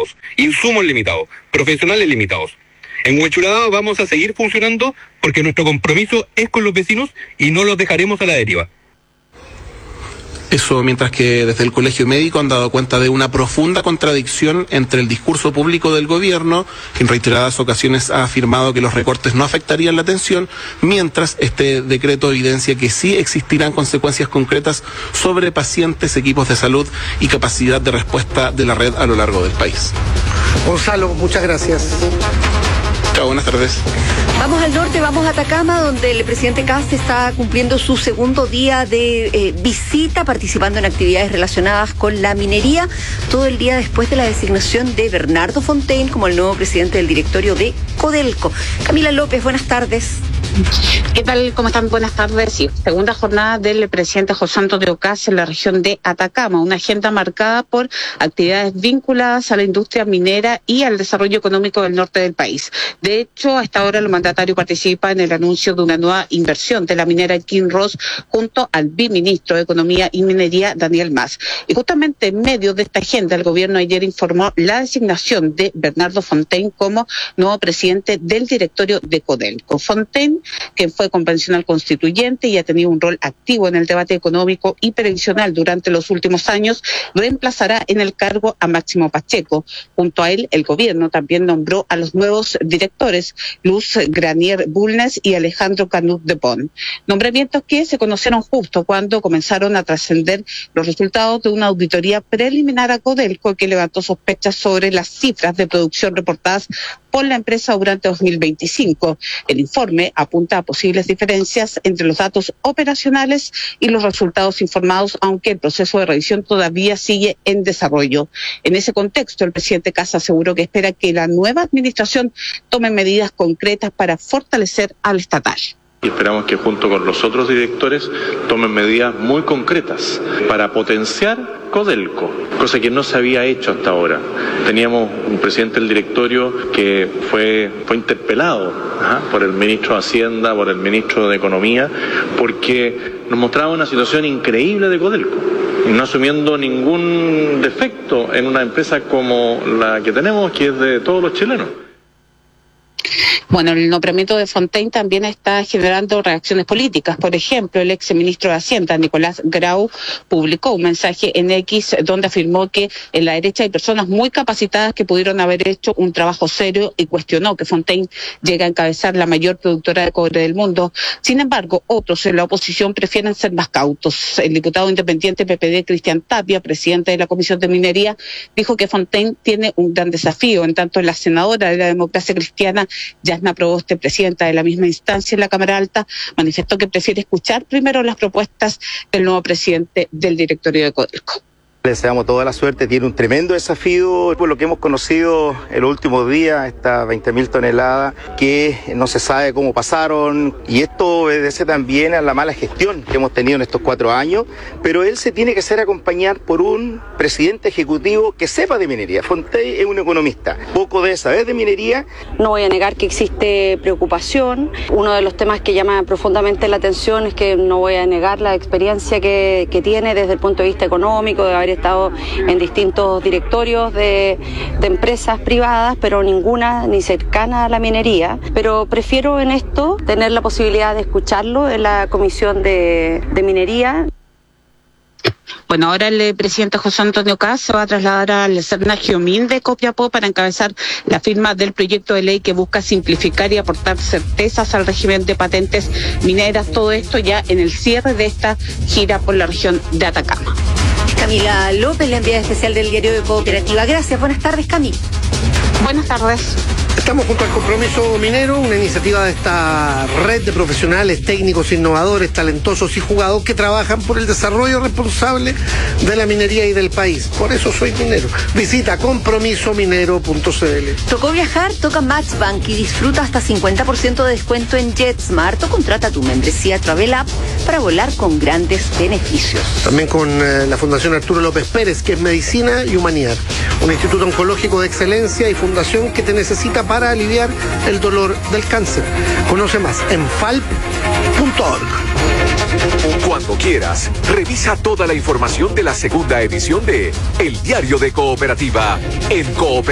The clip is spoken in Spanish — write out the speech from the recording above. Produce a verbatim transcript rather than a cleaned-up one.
limitados, insumos limitados, profesionales limitados. En Huechuraba vamos a seguir funcionando porque nuestro compromiso es con los vecinos y no los dejaremos a la deriva. Eso mientras que desde el Colegio Médico han dado cuenta de una profunda contradicción entre el discurso público del gobierno, que en reiteradas ocasiones ha afirmado que los recortes no afectarían la atención, mientras este decreto evidencia que sí existirán consecuencias concretas sobre pacientes, equipos de salud y capacidad de respuesta de la red a lo largo del país. Gonzalo, muchas gracias. Chao, buenas tardes. Vamos al norte, vamos a Atacama, donde el presidente Kast está cumpliendo su segundo día de eh, visita, participando en actividades relacionadas con la minería, todo el día después de la designación de Bernardo Fontaine como el nuevo presidente del directorio de Codelco. Camila López, buenas tardes. ¿Qué tal? ¿Cómo están? Buenas tardes. Sí, segunda jornada del presidente José Antonio Kast en la región de Atacama, una agenda marcada por actividades vinculadas a la industria minera y al desarrollo económico del norte del país. De hecho, a esta hora el mandatario participa en el anuncio de una nueva inversión de la minera Kinross junto al viceministro de Economía y Minería, Daniel Mas. Y justamente en medio de esta agenda, el gobierno ayer informó la designación de Bernardo Fontaine como nuevo presidente del directorio de Codelco. Fontaine, quien fue convencional constituyente y ha tenido un rol activo en el debate económico y previsional durante los últimos años, reemplazará en el cargo a Máximo Pacheco. Junto a él, el gobierno también nombró a los nuevos directores, Luz Granier Bulnes y Alejandro Canut de Pont. Nombramientos que se conocieron justo cuando comenzaron a trascender los resultados de una auditoría preliminar a Codelco que levantó sospechas sobre las cifras de producción reportadas por la empresa durante dos mil veinticinco. El informe apunta a posibles diferencias entre los datos operacionales y los resultados informados, aunque el proceso de revisión todavía sigue en desarrollo. En ese contexto, el presidente Kast aseguró que espera que la nueva administración tome medidas concretas para fortalecer al estatal. Y esperamos que junto con los otros directores tomen medidas muy concretas para potenciar Codelco, cosa que no se había hecho hasta ahora. Teníamos un presidente del directorio que fue, fue interpelado ¿ajá? por el ministro de Hacienda, por el ministro de Economía, porque nos mostraba una situación increíble de Codelco, no asumiendo ningún defecto en una empresa como la que tenemos, que es de todos los chilenos. Bueno, el nombramiento de Fontaine también está generando reacciones políticas. Por ejemplo, el ex ministro de Hacienda, Nicolás Grau, publicó un mensaje en X donde afirmó que en la derecha hay personas muy capacitadas que pudieron haber hecho un trabajo serio y cuestionó que Fontaine llegue a encabezar la mayor productora de cobre del mundo. Sin embargo, otros en la oposición prefieren ser más cautos. El diputado independiente P P D, Cristian Tapia, presidente de la Comisión de Minería, dijo que Fontaine tiene un gran desafío. En tanto, la senadora de la Democracia Cristiana, Yasna Proboste, presidenta de la misma instancia en la Cámara Alta, manifestó que prefiere escuchar primero las propuestas del nuevo presidente del directorio de Codelco. Le deseamos toda la suerte, tiene un tremendo desafío por lo que hemos conocido en los últimos días, estas veinte mil toneladas que no se sabe cómo pasaron, y esto obedece también a la mala gestión que hemos tenido en estos cuatro años, pero él se tiene que hacer acompañar por un presidente ejecutivo que sepa de minería. Fontaine es un economista, poco debe saber de minería. No voy a negar que existe preocupación. Uno de los temas que llama profundamente la atención es que no voy a negar la experiencia que, que tiene desde el punto de vista económico, de haber estado en distintos directorios de, de empresas privadas, pero ninguna ni cercana a la minería. Pero prefiero en esto tener la posibilidad de escucharlo en la Comisión de, de Minería. Bueno, ahora el presidente José Antonio Kast se va a trasladar al Cerna Geomín de Copiapó para encabezar la firma del proyecto de ley que busca simplificar y aportar certezas al régimen de patentes mineras. Todo esto ya en el cierre de esta gira por la región de Atacama. Camila López, la enviada especial del diario de Cooperativa. Gracias. Buenas tardes, Camila. Buenas tardes. Estamos junto al Compromiso Minero, una iniciativa de esta red de profesionales, técnicos, innovadores, talentosos y jugados que trabajan por el desarrollo responsable de la minería y del país. Por eso soy minero. Visita compromiso minero punto c l. ¿Tocó viajar? Toca Matchbank y disfruta hasta cincuenta por ciento de descuento en JetSmart o contrata tu membresía Travel App para volar con grandes beneficios. También con eh, la Fundación Arturo López Pérez, que es Medicina y Humanidad, un instituto oncológico de excelencia y fundación que te necesita para aliviar el dolor del cáncer. Conoce más en falp punto org. Cuando quieras, revisa toda la información de la segunda edición de El Diario de Cooperativa en Cooperativa.